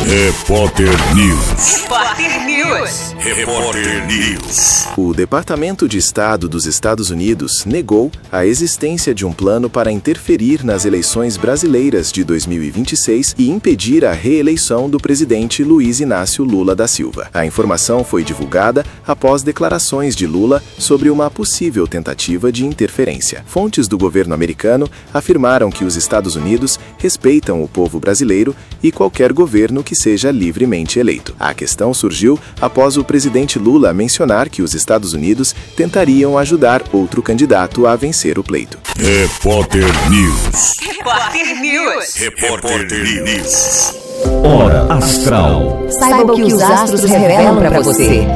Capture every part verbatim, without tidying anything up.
Repórter News. Repórter News. Repórter News. O Departamento de Estado dos Estados Unidos negou a existência de um plano para interferir nas eleições brasileiras de dois mil e vinte e seis e impedir a reeleição do presidente Luiz Inácio Lula da Silva. A informação foi divulgada após declarações de Lula sobre uma possível tentativa de interferência. Fontes do governo americano afirmaram que os Estados Unidos respeitam o povo brasileiro e qualquer governo que seja livremente eleito. A questão surgiu após o presidente Lula mencionar que os Estados Unidos tentariam ajudar outro candidato a vencer o pleito. Repórter News. Repórter News. Repórter News. Hora Astral. Saiba o que os astros revelam para você.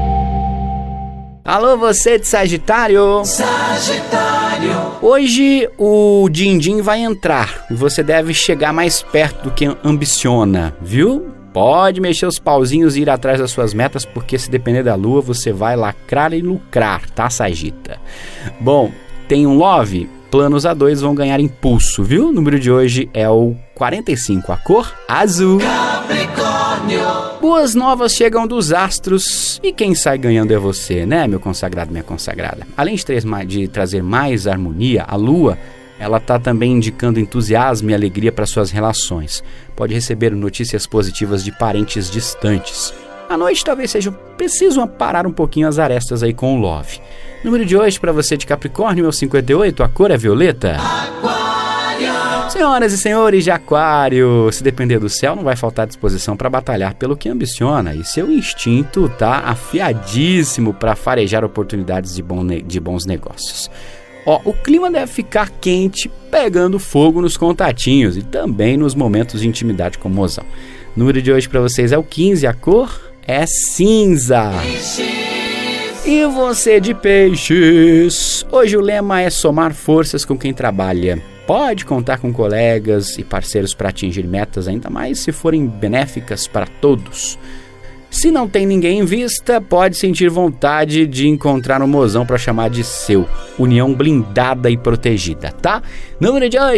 Alô, você de Sagitário? Sagitário. Hoje o din-din vai entrar e você deve chegar mais perto do que ambiciona, viu? Pode mexer os pauzinhos e ir atrás das suas metas, porque se depender da lua, você vai lacrar e lucrar, tá, Sagita? Bom, tem um love? Planos a dois vão ganhar impulso, viu? O número de hoje é o quarenta e cinco, a cor azul. Capricórnio. Boas novas chegam dos astros e quem sai ganhando é você, né, meu consagrado, minha consagrada? Além de, tra- de trazer mais harmonia, a lua, ela está também indicando entusiasmo e alegria para suas relações. Pode receber notícias positivas de parentes distantes. À noite talvez seja preciso parar um pouquinho as arestas aí com o love. Número de hoje para você de Capricórnio é o cinquenta e oito, a cor é violeta. Aquário. Senhoras e senhores de Aquário, se depender do céu, não vai faltar disposição para batalhar pelo que ambiciona e seu instinto tá afiadíssimo para farejar oportunidades de, bom ne- de bons negócios. Ó, o clima deve ficar quente, pegando fogo nos contatinhos e também nos momentos de intimidade com o mozão. O número de hoje para vocês é o quinze, a cor é cinza. E você de Peixes, hoje o lema é somar forças com quem trabalha. Pode contar com colegas e parceiros para atingir metas, ainda mais se forem benéficas para todos. Se não tem ninguém em vista, pode sentir vontade de encontrar um mozão para chamar de seu. União blindada e protegida, tá? Número de hoje